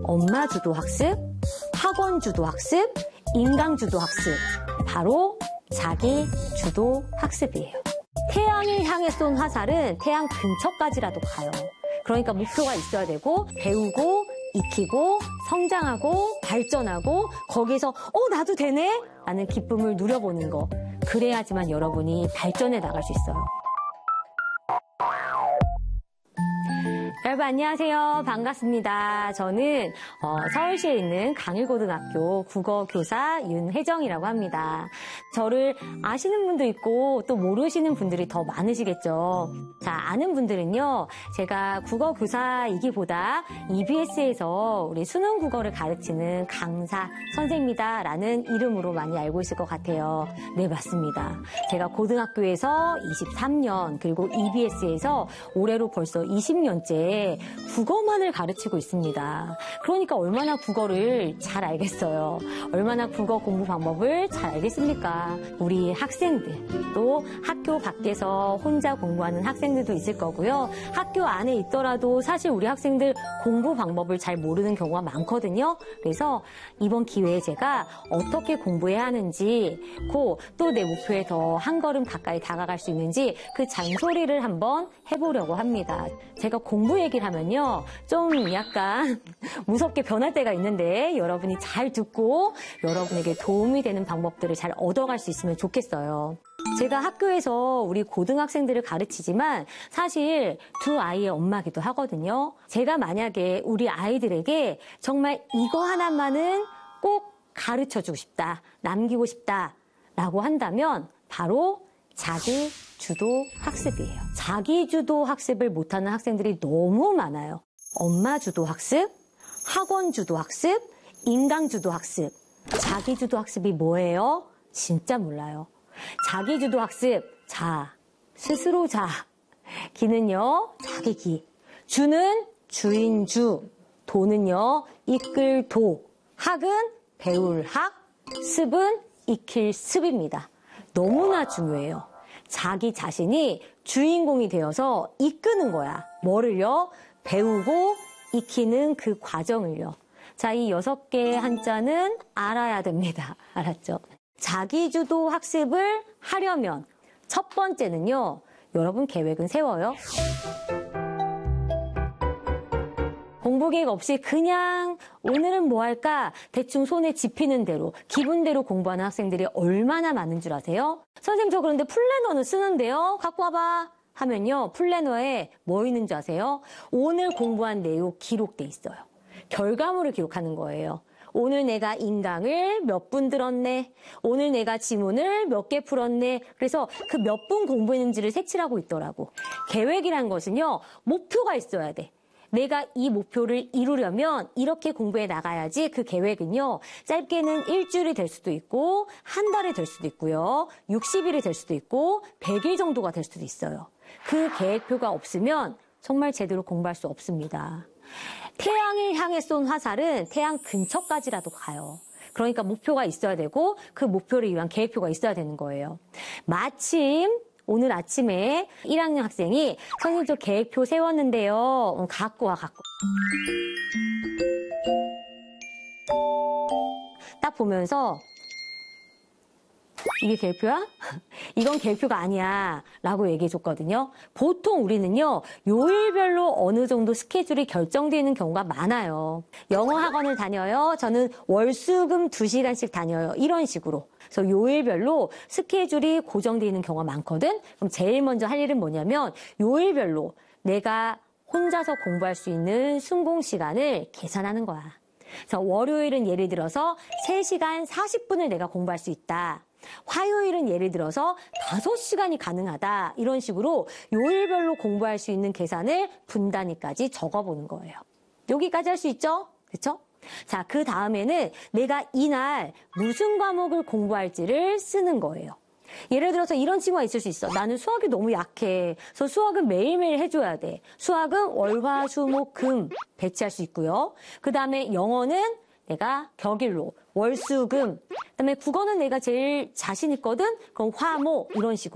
엄마 주도 학습, 학원 주도 학습, 인강 주도 학습. 바로 자기 주도 학습이에요. 태양을 향해 쏜 화살은 태양 근처까지라도 가요. 그러니까 목표가 있어야 되고 배우고 익히고 성장하고 발전하고 거기서 나도 되네? 라는 기쁨을 누려보는 거. 그래야지만 여러분이 발전해 나갈 수 있어요. 여러분 안녕하세요. 반갑습니다. 저는 서울시에 있는 강일고등학교 국어교사 윤혜정이라고 합니다. 저를 아시는 분도 있고 또 모르시는 분들이 더 많으시겠죠. 자, 아는 분들은요. 제가 국어교사이기보다 EBS에서 우리 수능 국어를 가르치는 강사 선생님이다라는 이름으로 많이 알고 있을 것 같아요. 네, 맞습니다. 제가 고등학교에서 23년 그리고 EBS에서 올해로 벌써 20년째 국어만을 가르치고 있습니다. 그러니까 얼마나 국어를 잘 알겠어요. 얼마나 국어 공부 방법을 잘 알겠습니까? 우리 학생들, 또 학교 밖에서 혼자 공부하는 학생들도 있을 거고요. 학교 안에 있더라도 사실 우리 학생들 공부 방법을 잘 모르는 경우가 많거든요. 그래서 이번 기회에 제가 어떻게 공부해야 하는지, 또 내 목표에 더 한 걸음 가까이 다가갈 수 있는지 그 잔소리를 한번 해보려고 합니다. 제가 공부 얘기를 하면요. 좀 약간 무섭게 변할 때가 있는데 여러분이 잘 듣고 여러분에게 도움이 되는 방법들을 잘 얻어갈 수 있으면 좋겠어요. 제가 학교에서 우리 고등학생들을 가르치지만 사실 두 아이의 엄마기도 하거든요. 제가 만약에 우리 아이들에게 정말 이거 하나만은 꼭 가르쳐주고 싶다, 남기고 싶다라고 한다면 바로 자기 주도 학습이에요. 자기 주도 학습을 못하는 학생들이 너무 많아요. 엄마 주도 학습, 학원 주도 학습, 인강 주도 학습. 자기 주도 학습이 뭐예요? 진짜 몰라요. 자기 주도 학습, 스스로 기는요, 자기 기. 주는 주인 주. 도는요, 이끌 도. 학은 배울 학. 습은 익힐 습입니다. 너무나 중요해요. 자기 자신이 주인공이 되어서 이끄는 거야. 뭐를요? 배우고 익히는 그 과정을요. 자, 이 6개의 한자는 알아야 됩니다. 알았죠? 자기주도 학습을 하려면 첫 번째는요. 여러분 계획은 세워요. 공부 계획 없이 그냥 오늘은 뭐 할까 대충 손에 집히는 대로 기분대로 공부하는 학생들이 얼마나 많은 줄 아세요? 선생님 저 그런데 플래너는 쓰는데요. 갖고 와봐 하면요. 플래너에 뭐 있는 줄 아세요? 오늘 공부한 내용 기록돼 있어요. 결과물을 기록하는 거예요. 오늘 내가 인강을 몇 분 들었네. 오늘 내가 지문을 몇 개 풀었네. 그래서 그 몇 분 공부했는지를 색칠하고 있더라고. 계획이란 것은요. 목표가 있어야 돼. 내가 이 목표를 이루려면 이렇게 공부해 나가야지. 그 계획은요. 짧게는 일주일이 될 수도 있고 한 달이 될 수도 있고요. 60일이 될 수도 있고 100일 정도가 될 수도 있어요. 그 계획표가 없으면 정말 제대로 공부할 수 없습니다. 태양을 향해 쏜 화살은 태양 근처까지라도 가요. 그러니까 목표가 있어야 되고 그 목표를 위한 계획표가 있어야 되는 거예요. 마침 오늘 아침에 1학년 학생이 선생님 저 계획표 세웠는데요. 갖고 와. 딱 보면서 이게 계획표야? 이건 계획표가 아니야 라고 얘기해 줬거든요. 보통 우리는요. 요일별로 어느 정도 스케줄이 결정되어 있는 경우가 많아요. 영어 학원을 다녀요. 저는 월수금 2시간씩 다녀요. 이런 식으로. 그래서 요일별로 스케줄이 고정되어 있는 경우가 많거든. 그럼 제일 먼저 할 일은 뭐냐면 요일별로 내가 혼자서 공부할 수 있는 순공 시간을 계산하는 거야. 그래서 월요일은 예를 들어서 3시간 40분을 내가 공부할 수 있다. 화요일은 예를 들어서 5시간이 가능하다. 이런 식으로 요일별로 공부할 수 있는 계산을 분단위까지 적어보는 거예요. 여기까지 할 수 있죠? 그렇죠? 자, 그 다음에는 내가 이날 무슨 과목을 공부할지를 쓰는 거예요. 예를 들어서 이런 친구가 있을 수 있어. 나는 수학이 너무 약해. 그래서 수학은 매일매일 해줘야 돼. 수학은 월, 화, 수, 목, 금 배치할 수 있고요. 그 다음에 영어는 내가 격일로 월, 수, 금. 그다음에 국어는 내가 제일 자신 있거든. 그럼 화, 목 이런 식으로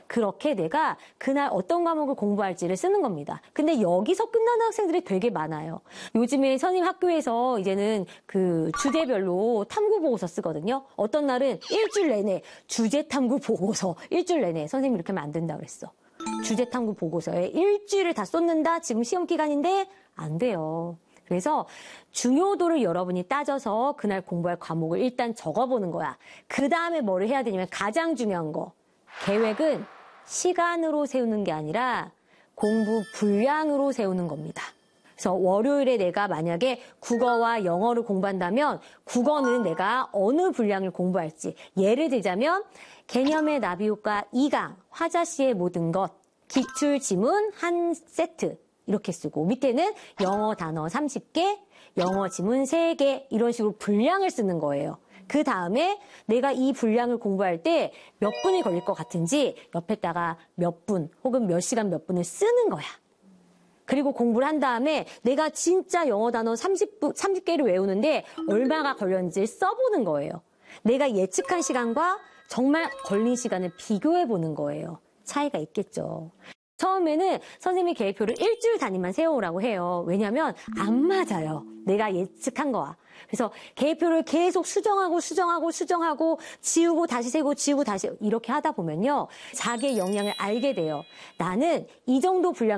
그렇게 내가 그날 어떤 과목을 공부할지를 쓰는 겁니다. 근데 여기서 끝나는 학생들이 되게 많아요. 요즘에 선생님 학교에서 이제는 그 주제별로 탐구 보고서 쓰거든요. 어떤 날은 일주일 내내 주제 탐구 보고서 일주일 내내 선생님이 이렇게 하면 안 된다 그랬어. 주제 탐구 보고서에 일주일을 다 쏟는다? 지금 시험 기간인데 안 돼요. 그래서 중요도를 여러분이 따져서 그날 공부할 과목을 일단 적어보는 거야. 그 다음에 뭐를 해야 되냐면 가장 중요한 거. 계획은 시간으로 세우는 게 아니라 공부 분량으로 세우는 겁니다. 그래서 월요일에 내가 만약에 국어와 영어를 공부한다면 국어는 내가 어느 분량을 공부할지. 예를 들자면 개념의 나비효과 2강, 화자씨의 모든 것, 기출지문 한 세트 이렇게 쓰고 밑에는 영어 단어 30개, 영어 지문 3개 이런 식으로 분량을 쓰는 거예요. 그 다음에 내가 이 분량을 공부할 때 몇 분이 걸릴 것 같은지 옆에다가 몇 분 혹은 몇 시간 몇 분을 쓰는 거야. 그리고 공부를 한 다음에 내가 진짜 영어 단어 30개를 외우는데 얼마가 걸렸는지 써보는 거예요. 내가 예측한 시간과 정말 걸린 시간을 비교해 보는 거예요. 차이가 있겠죠. 처음에는 선생님이 계획표를 일주일 단위만 세워오라고 해요. 왜냐하면 안 맞아요. 내가 예측한 거와. 그래서 계획표를 계속 수정하고 지우고 다시 세고 지우고 다시 이렇게 하다 보면요. 자기의 역량을 알게 돼요. 나는 이 정도 분량